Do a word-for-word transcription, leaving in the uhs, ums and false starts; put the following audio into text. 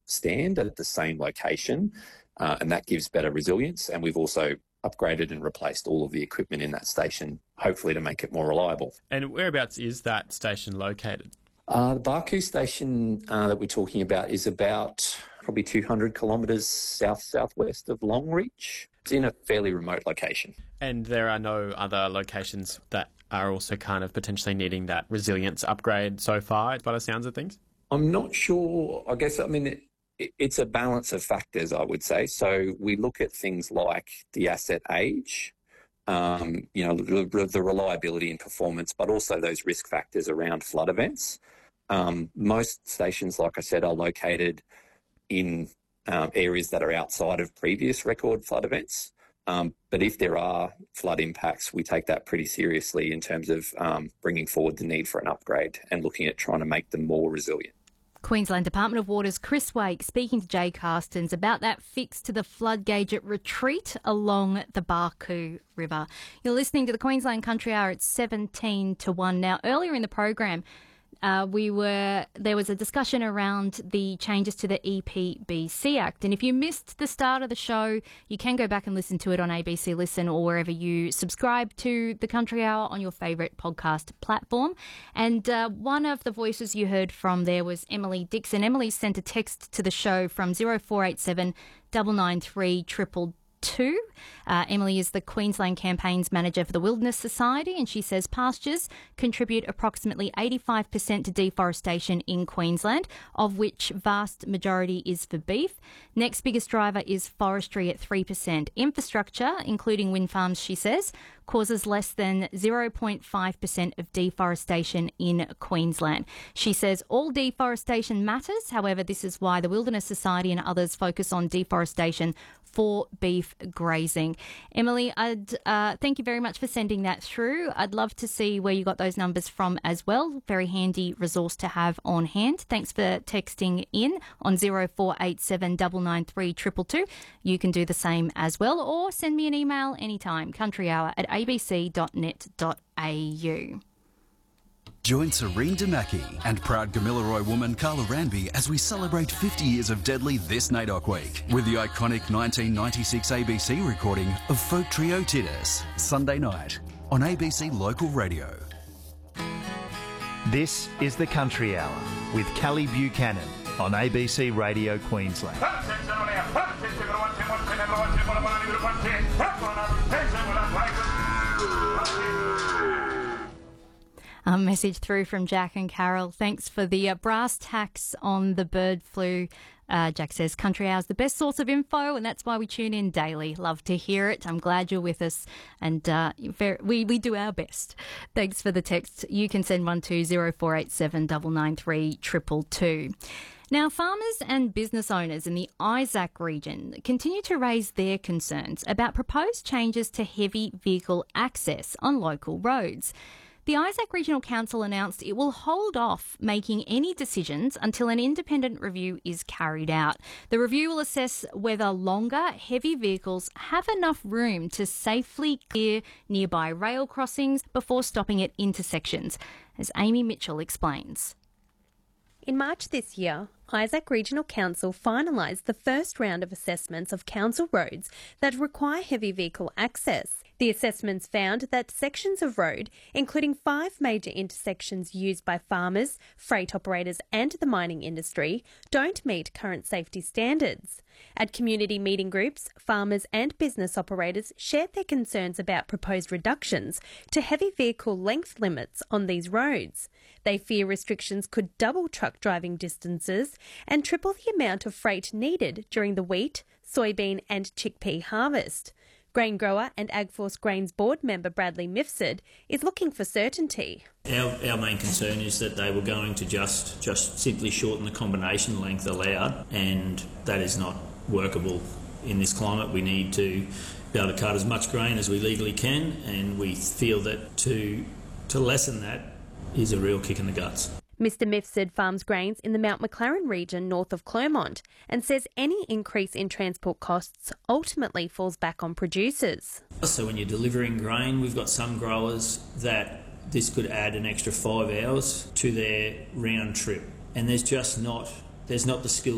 stand at the same location, uh, and that gives better resilience. And we've also upgraded and replaced all of the equipment in that station, hopefully to make it more reliable. And whereabouts is that station located? Uh, the Barcoo station uh, that we're talking about is about probably two hundred kilometres south-southwest of Longreach. It's in a fairly remote location. And there are no other locations that are also kind of potentially needing that resilience upgrade so far, by the sounds of things? I'm not sure. I guess, I mean, it, it's a balance of factors, I would say. So we look at things like the asset age, um, you know, the, the reliability and performance, but also those risk factors around flood events. Um, most stations, like I said, are located in um, areas that are outside of previous record flood events. Um, but if there are flood impacts, we take that pretty seriously in terms of um, bringing forward the need for an upgrade and looking at trying to make them more resilient. Queensland Department of Water's Chris Wake speaking to Jay Carstens about that fix to the flood gauge at Retreat along the Barcoo River. You're listening to the Queensland Country Hour at seventeen to one. Now, earlier in the program, Uh, we were there was a discussion around the changes to the E P B C Act. And if you missed the start of the show, you can go back and listen to it on A B C Listen or wherever you subscribe to the Country Hour on your favourite podcast platform. And uh, one of the voices you heard from there was Emily Dixon. Emily sent a text to the show from zero four eight seven nine nine three triple two. Uh, Emily is the Queensland Campaigns Manager for the Wilderness Society, and she says pastures contribute approximately eighty-five percent to deforestation in Queensland, of which vast majority is for beef. Next biggest driver is forestry at three percent. Infrastructure, including wind farms, she says, causes less than zero point five percent of deforestation in Queensland. She says all deforestation matters. However, this is why the Wilderness Society and others focus on deforestation for beef grazing. Emily, I'd uh, thank you very much for sending that through. I'd love to see where you got those numbers from as well. Very handy resource to have on hand. Thanks for texting in on zero four eight seven nine nine three two two two. You can do the same as well, or send me an email anytime, countryhour at a b c dot net dot a u. Join Serene Damaki and proud Gamilaroi woman Carla Ranby as we celebrate fifty years of Deadly this NAIDOC week with the iconic nineteen ninety-six A B C recording of folk trio Titus, Sunday night on A B C Local Radio. This is the Country Hour with Kelly Buchanan on A B C Radio Queensland. A message through from Jack and Carol. Thanks for the uh, brass tacks on the bird flu. Uh, Jack says, Country Hour's the best source of info, and that's why we tune in daily. Love to hear it. I'm glad you're with us, and uh, very, we, we do our best. Thanks for the text. You can send one to zero four eight seven nine nine three two two two. Now, farmers and business owners in the Isaac region continue to raise their concerns about proposed changes to heavy vehicle access on local roads. The Isaac Regional Council announced it will hold off making any decisions until an independent review is carried out. The review will assess whether longer, heavy vehicles have enough room to safely clear nearby rail crossings before stopping at intersections, as Amy Mitchell explains. In March this year, Isaac Regional Council finalised the first round of assessments of council roads that require heavy vehicle access. The assessments found that sections of road, including five major intersections used by farmers, freight operators and the mining industry, don't meet current safety standards. At community meeting groups, farmers and business operators shared their concerns about proposed reductions to heavy vehicle length limits on these roads. They fear restrictions could double truck driving distances and triple the amount of freight needed during the wheat, soybean and chickpea harvest. Grain grower and AgForce Grains board member Bradley Mifsud is looking for certainty. Our, our main concern is that they were going to just, just simply shorten the combination length allowed, and that is not workable in this climate. We need to be able to cut as much grain as we legally can, and we feel that to, to lessen that is a real kick in the guts. Mister Mifsud farms grains in the Mount McLaren region north of Clermont and says any increase in transport costs ultimately falls back on producers. So when you're delivering grain, we've got some growers that this could add an extra five hours to their round trip, and there's just not, there's not the skill